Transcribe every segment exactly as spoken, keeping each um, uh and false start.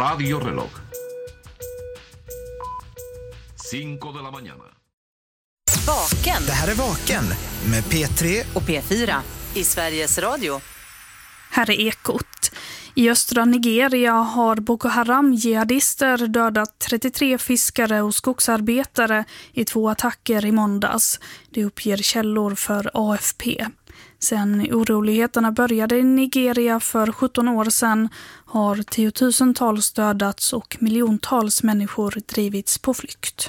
Radio Reloj. Cinco de la mañana. Vaken. Det här är Vaken med P tre och P fyra i Sveriges Radio. Här är Ekot. I östra Nigeria har Boko Haram-jihadister dödat trettiotre fiskare och skogsarbetare i två attacker i måndags. Det uppger källor för A F P. Sen oroligheterna började i Nigeria för sjutton år sedan har tiotusentals dödats och miljontals människor drivits på flykt.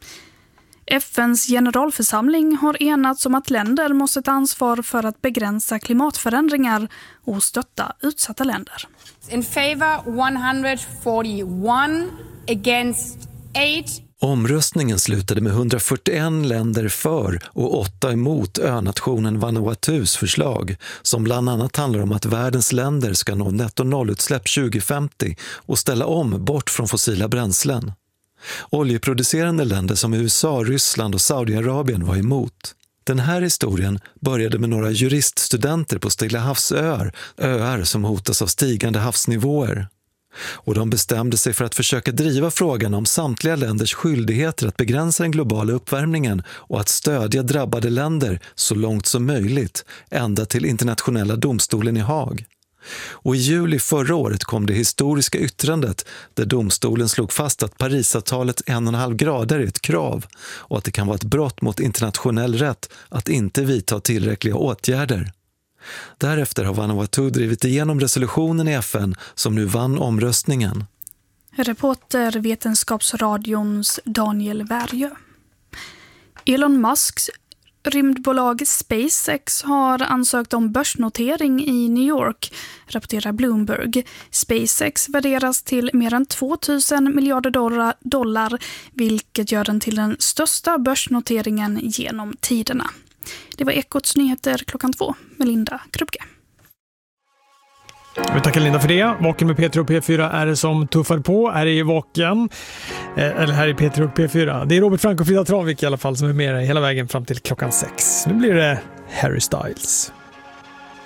F N:s generalförsamling har enats om att länder måste ta ansvar för att begränsa klimatförändringar och stötta utsatta länder. In favor one fyrtioett, against eight. Omröstningen slutade med hundrafyrtioen länder för och åtta emot önationen Vanuatus förslag, som bland annat handlar om att världens länder ska nå netto nollutsläpp tjugo femtio och ställa om bort från fossila bränslen. Oljeproducerande länder som U S A, Ryssland och Saudiarabien var emot. Den här historien började med några juriststudenter på Stilla havsöar, öar som hotas av stigande havsnivåer. Och de bestämde sig för att försöka driva frågan om samtliga länders skyldigheter att begränsa den globala uppvärmningen och att stödja drabbade länder så långt som möjligt, ända till internationella domstolen i Haag. Och i juli förra året kom det historiska yttrandet där domstolen slog fast att Parisavtalet en komma fem grader är ett krav och att det kan vara ett brott mot internationell rätt att inte vidta tillräckliga åtgärder. Därefter har Vanuatu drivit igenom resolutionen i F N som nu vann omröstningen. Reporter Vetenskapsradions Daniel Värjö. Elon Musks rymdbolag SpaceX har ansökt om börsnotering i New York, rapporterar Bloomberg. SpaceX värderas till mer än tvåtusen miljarder dollar, vilket gör den till den största börsnoteringen genom tiderna. Det var Ekots nyheter klockan två med Linda Krupke. Vi tackar Linda för det. Vaken med P tre och P fyra är det som tuffar på. Här är Vaken, eller här är P tre och P fyra. Det är Robert Frank och Frida Travik i alla fall som är med hela vägen fram till klockan sex. Nu blir det Harry Styles.